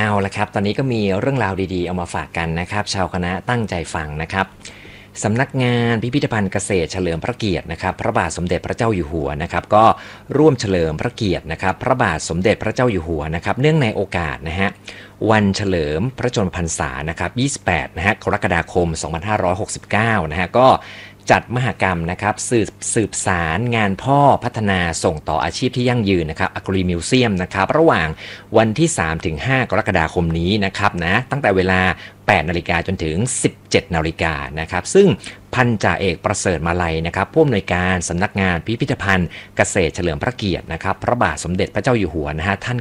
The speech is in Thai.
เอาละครับตอนนี้ก็มีเรื่องราวดีๆเอามาฝากกันนะครับชาวคณะตั้งใจฟังนะครับสำนักงานพิพิธภัณฑ์เกษตรเฉลิมพระเกียรตินะครับพระบาทสมเด็จพระเจ้าอยู่หัวนะครับก็ร่วมเฉลิมพระเกียรตินะครับพระบาทสมเด็จพระเจ้าอยู่หัวนะครับเนื่องในโอกาสนะฮะวันเฉลิมพระชนมพรรษานะครับ28นะฮะกรกฎาคม2569นะฮะก็จัดมหกรรมนะครับสืบสารงานพ่อพัฒนาส่งต่ออาชีพที่ยั่งยืนนะครับอักรีมิวเซียมนะครับระหว่างวันที่ 3-5 กรกฎาคมนี้นะครับนะตั้งแต่เวลา 8 นาฬิกาจนถึง 17 นาฬิกานะครับซึ่งพันจ่าเอกประเสริฐมาลัยนะครับผู้อำนวยการสำนักงานพิพิธภัณฑ์เกษตรเฉลิมพระเกียรตินะครับพระบาทสมเด็จพระเจ้าอยู่หัวนะฮะท่าน